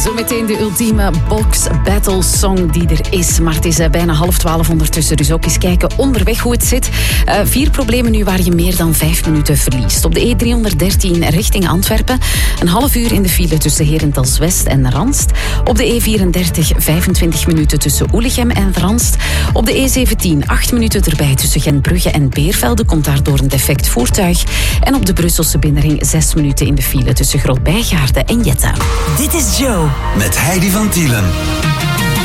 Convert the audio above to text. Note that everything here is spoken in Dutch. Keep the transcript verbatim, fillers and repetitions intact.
Zometeen de ultieme box battle song die er is. Maar het is uh, bijna half twaalf ondertussen, dus ook eens kijken onderweg hoe het zit. Uh, vier problemen nu waar je meer dan vijf minuten verliest. Op de E driehonderddertien richting Antwerpen. Een half uur in de file tussen Herentals West en Randst. Op de E vierendertig vijfentwintig minuten tussen Oelichem en Randst. Op de E zeventien acht minuten erbij tussen Gentbrugge en Beervelde. Komt daardoor een defect voertuig. En op de Brusselse binnenring zes minuten in de file tussen Groot-Bijgaarden en Jetta. Dit is Joe. Met Heidi van Tielen.